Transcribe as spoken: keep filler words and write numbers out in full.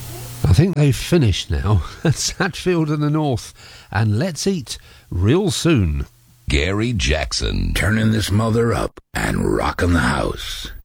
I think they've finished now at Satfield and the North, and let's eat real soon. Gary Jackson. Turning this mother up and rocking the house.